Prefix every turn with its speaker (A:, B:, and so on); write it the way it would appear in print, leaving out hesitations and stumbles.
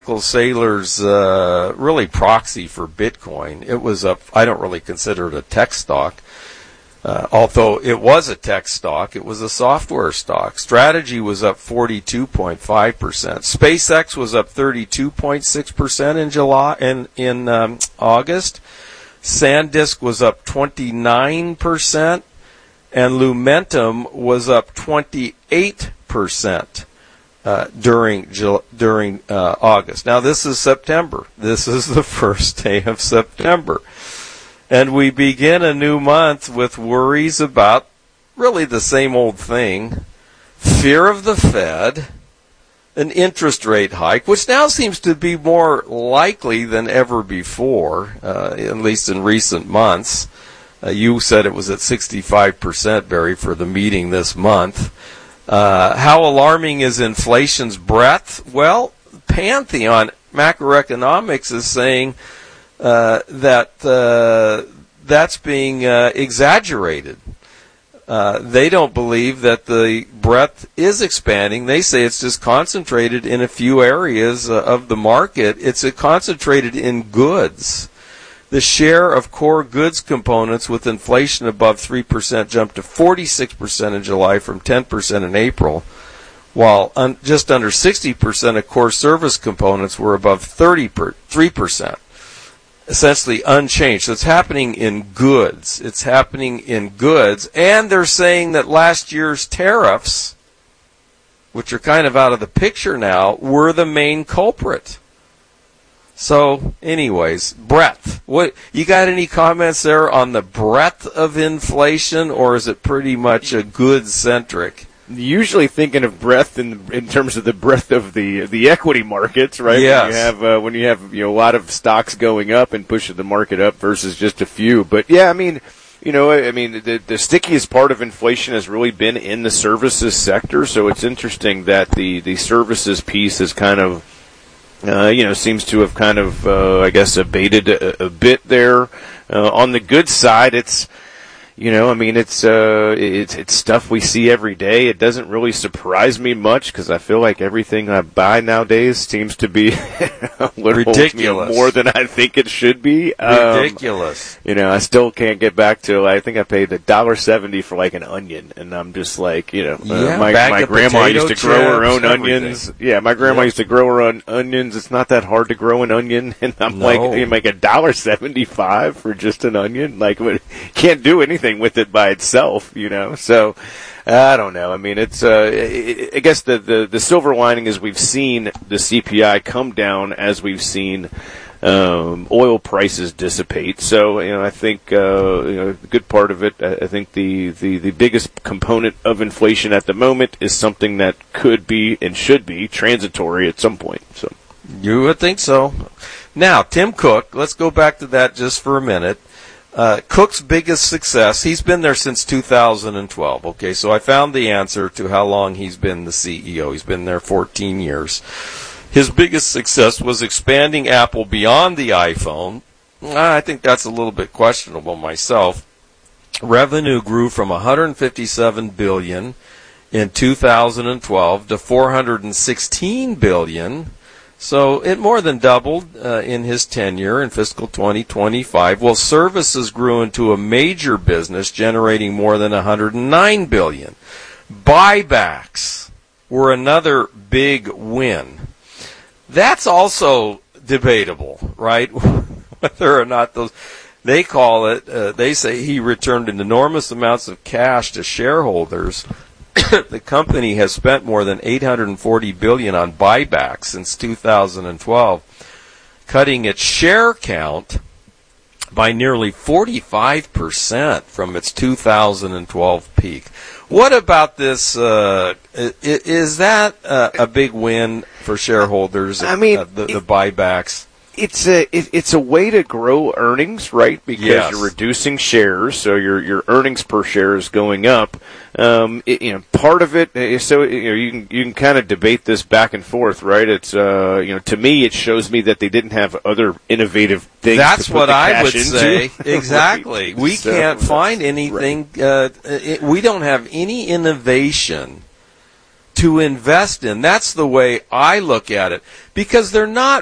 A: Saylor's really proxy for Bitcoin. It was up. I don't really consider it a tech stock. Although it was a tech stock, it was a software stock. Strategy was up 42.5%. SpaceX was up 32.6% in July in August. SanDisk was up 29%, and Lumentum was up 28% during August. Now this is September. This is the first day of September. And we begin a new month with worries about really the same old thing. Fear of the Fed, an interest rate hike, which now seems to be more likely than ever before, at least in recent months. You said it was at 65%, Barry, for the meeting this month. How alarming is inflation's breadth? Well, Pantheon Macroeconomics is saying that's being exaggerated. They don't believe that the breadth is expanding. They say it's just concentrated in a few areas of the market. It's concentrated in goods. The share of core goods components with inflation above 3% jumped to 46% in July from 10% in April, while just under 60% of core service components were above 3%. Essentially unchanged. So it's happening in goods. It's happening in goods. And they're saying that last year's tariffs, which are kind of out of the picture now, were the main culprit. So, anyways, breadth. What you got any comments there on the breadth of inflation, or is it pretty much a goods-centric?
B: Usually thinking of breadth in terms of the breadth of the equity markets, right?
A: Yes.
B: When you have a lot of stocks going up and pushing the market up versus just a few. But yeah, I mean, the stickiest part of inflation has really been in the services sector. So it's interesting that the services piece is kind of seems to have kind of abated a bit there. On the good side, it's it's stuff we see every day. It doesn't really surprise me much because I feel like everything I buy nowadays seems to be a little
A: ridiculous,
B: more than I think it should be.
A: Ridiculous.
B: I still can't get back to. I think I paid $1.70 for like an onion, and I'm just like, my grandma used to grow her own onions. Yeah, my grandma used to grow her own onions. It's not that hard to grow an onion, and I'm like $1.75 for just an onion. Like, can't do anything with it by itself, So I don't know. I mean, it's I guess the silver lining is we've seen the CPI come down as we've seen oil prices dissipate. So I think a good part of it. I think the biggest component of inflation at the moment is something that could be and should be transitory at some point. So
A: you would think so. Now, Tim Cook. Let's go back to that just for a minute. Cook's biggest success, he's been there since 2012. Okay, so I found the answer to how long he's been the CEO. He's been there 14 years. His biggest success was expanding Apple beyond the iPhone. I think that's a little bit questionable myself. Revenue grew from $157 billion in 2012 to $416 billion. So it more than doubled in his tenure in fiscal 2025. Well, services grew into a major business, generating more than $109 billion. Buybacks were another big win. That's also debatable, right? Whether or not they call it, they say he returned enormous amounts of cash to shareholders. The company has spent more than $840 billion on buybacks since 2012, cutting its share count by nearly 45% from its 2012 peak. What about this? Is that a big win for shareholders?
B: I mean,
A: the buybacks.
B: It's a way to grow earnings, right? Because you're reducing shares, so your earnings per share is going up. Part of it, so you can kind of debate this back and forth, right? It's to me, it shows me that they didn't have other innovative things.
A: That's
B: to put
A: what
B: the
A: I
B: cash
A: would
B: into.
A: say. Exactly. We can't find anything. Right. We don't have any innovation to invest in. That's the way I look at it, because they're not